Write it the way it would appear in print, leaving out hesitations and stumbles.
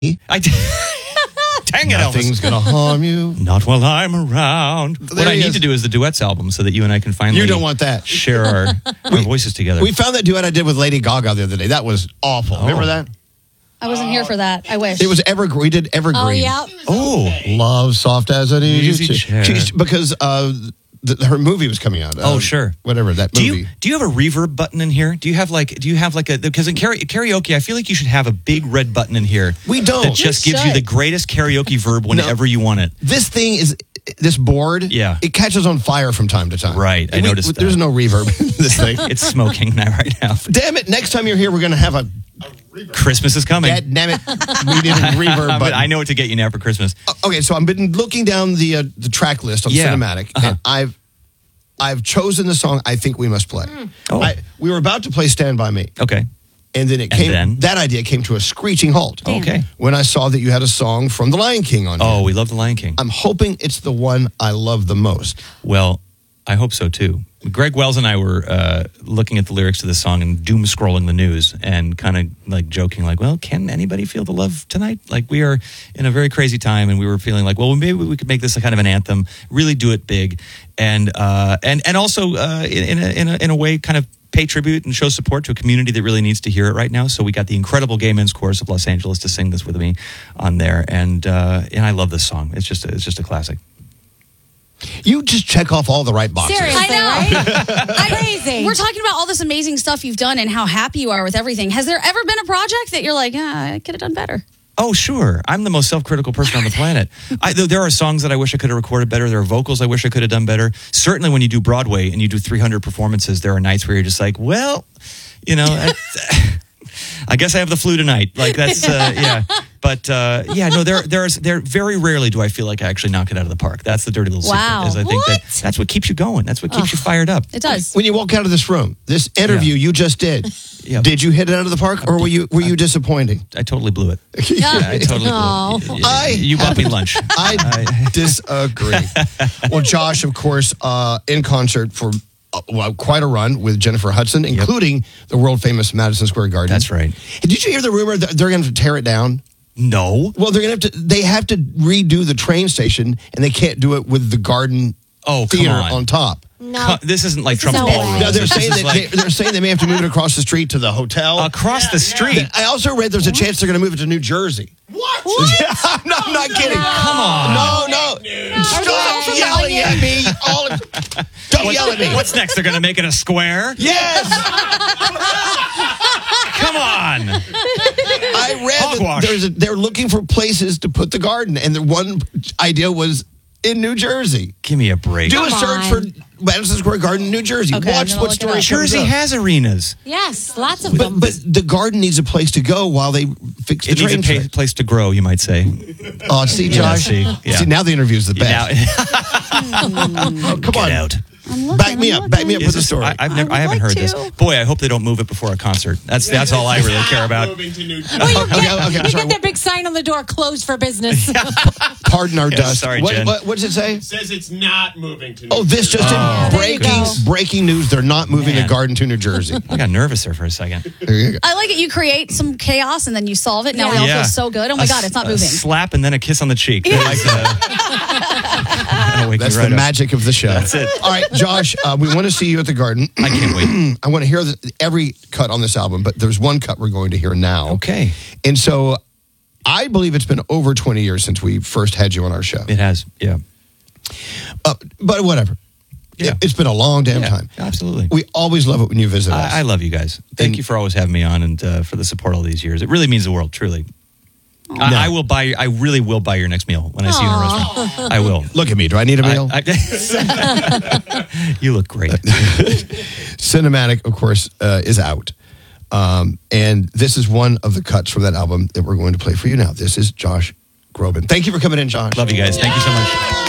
I did. Dang it, Nothing's Elvis. gonna harm you. Not while I'm around. What I need to do is the duets album so that you and I can finally. You don't want that. Share our voices together. We found that duet I did with Lady Gaga the other day. That was awful. Remember that? I wasn't here for that. I wish. It was Evergreen. We did Evergreen. Oh, yeah. Oh, Love soft as an easy chair. Because her movie was coming out. Oh, sure. Whatever that movie. Do you have a reverb button in here? Do you have like a because in karaoke I feel like you should have a big red button in here. We don't. That just gives you the greatest karaoke verb whenever you want it. This thing is this board. Yeah. It catches on fire from time to time. Right. I noticed that. There's no reverb in this thing. It's smoking right now. Damn it! Next time you're here, we're gonna have a Christmas is coming. Damn it! We need a reverb button. I know what to get you now for Christmas. Okay, so I've been looking down the track list on Cinematic, and I've chosen the song I think we must play. We were about to play "Stand by Me." Okay. And then that idea came to a screeching halt. Okay. When I saw that you had a song from The Lion King on here. Oh, we love The Lion King. I'm hoping it's the one I love the most. Well, I hope so too. Greg Wells and I were looking at the lyrics to this song and doom scrolling the news and kind of like joking like, well, can anybody feel the love tonight? Like we are in a very crazy time and we were feeling like, well, maybe we could make this a kind of an anthem, really do it big and also in a way kind of pay tribute and show support to a community that really needs to hear it right now. So we got the incredible Gay Men's Chorus of Los Angeles to sing this with me on there, and I love this song. It's just a classic. You just check off all the right boxes. Seriously, I know. right? Crazy. We're talking about all this amazing stuff you've done and how happy you are with everything. Has there ever been a project that you're like, I could have done better? Oh, sure. I'm the most self-critical person on the planet. There are songs that I wish I could have recorded better. There are vocals I wish I could have done better. Certainly when you do Broadway and you do 300 performances, there are nights where you're just like, well, I guess I have the flu tonight. Like that's, yeah. But no, there very rarely do I feel like I actually knock it out of the park. That's the dirty little secret. Is I think that's what keeps you going. That's what keeps you fired up. It does. When you walk out of this room, this interview you just did, did you hit it out of the park or were you disappointing? I totally blew it. I totally blew it. You bought me lunch. I disagree. Well, Josh, of course, in concert for quite a run with Jennifer Hudson, including the world famous Madison Square Garden. That's right. Did you hear the rumor that they're going to tear it down? No. Well, they have to redo the train station, and they can't do it with the Garden Theater on top. No, this isn't like Trump's no ballroom. No, they're saying they may have to move it across the street to the hotel. Across the street. I also read there's a chance they're going to move it to New Jersey. What? I'm not kidding. Come on. No. Stop yelling at me. Don't yell at me. What's next? They're going to make it a square? Yes. Come on. I read that they're looking for places to put the garden, and the one idea was in New Jersey. Give me a break. Do a search for Madison Square Garden, New Jersey. Okay, Watch what story comes Jersey up. has arenas. Yes, lots of them. But the garden needs a place to go while they fix the It train needs a place to grow, you might say. Oh, see, Josh? See, now the interview's the best. Come on. Out. Back me up with the story. I haven't heard this. Boy, I hope they don't move it before a concert. That's all I really care about. You okay, get that big sign on the door, closed for business. Pardon our dust. Sorry, Jen. What does it say? It says it's not moving to New Jersey. This just in. Breaking news. They're not moving the garden to New Jersey. I got nervous there for a second. I like it. You create some chaos and then you solve it. Now we all feel so good. Oh my God, it's not moving. A slap and then a kiss on the cheek. That's the magic of the show. That's it. All right, Josh, we want to see you at the Garden. I can't wait. I want to hear every cut on this album, but there's one cut we're going to hear now. Okay. And so I believe it's been over 20 years since we first had you on our show. It has, yeah. But whatever. Yeah. It's been a long damn time. Absolutely. We always love it when you visit us. I love you guys. Thank you for always having me on and for the support all these years. It really means the world, truly. I really will buy your next meal when I see you in a restaurant. I will. Look at me. Do I need a meal? You look great. Cinematic, of course, is out. And this is one of the cuts from that album that we're going to play for you now. This is Josh Groban. Thank you for coming in, Josh. Love you guys. Thank you so much.